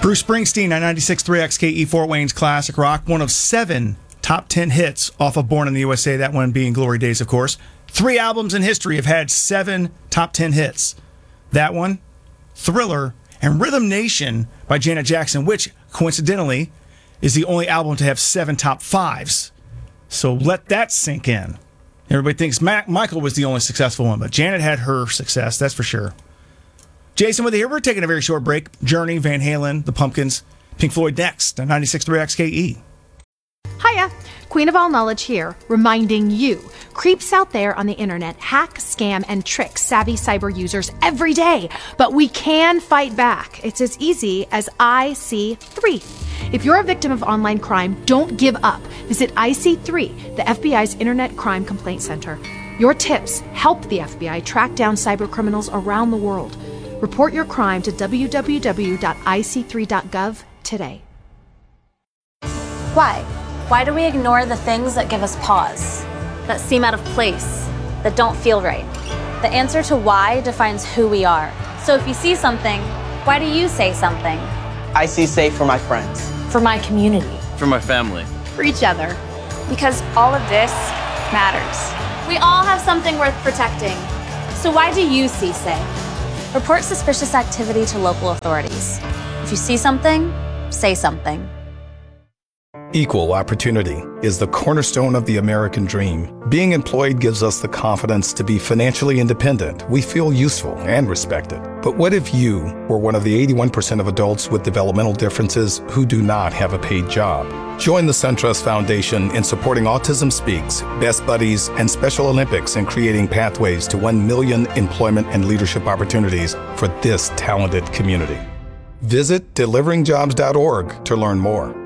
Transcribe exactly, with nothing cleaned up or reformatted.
Bruce Springsteen on ninety-six point three X K E Fort Wayne's Classic Rock, one of seven top ten hits off of Born in the U S A, that one being Glory Days, of course. Three albums in history have had seven top ten hits. That one, Thriller, and Rhythm Nation by Janet Jackson, which, coincidentally, is the only album to have seven top fives. So let that sink in. Everybody thinks Mac- Michael was the only successful one, but Janet had her success, that's for sure. Jason with you here. We're taking a very short break. Journey, Van Halen, The Pumpkins, Pink Floyd next on ninety-six point three X K E. Hiya, Queen of All Knowledge here, reminding you, creeps out there on the internet hack, scam, and trick savvy cyber users every day. But we can fight back. It's as easy as I C three. If you're a victim of online crime, don't give up. Visit I C three, the F B I's Internet Crime Complaint Center. Your tips help the F B I track down cyber criminals around the world. Report your crime to w w w dot i c three dot gov today. Why? Why do we ignore the things that give us pause, that seem out of place, that don't feel right? The answer to why defines who we are. So if you see something, why do you say something? I see safe for my friends. For my community. For my family. For each other. Because all of this matters. We all have something worth protecting. So why do you see safe? Report suspicious activity to local authorities. If you see something, say something. Equal opportunity is the cornerstone of the American dream. Being employed gives us the confidence to be financially independent. We feel useful and respected. But what if you were one of the eighty-one percent of adults with developmental differences who do not have a paid job? Join the SunTrust Foundation in supporting Autism Speaks, Best Buddies, and Special Olympics in creating pathways to one million employment and leadership opportunities for this talented community. Visit delivering jobs dot org to learn more.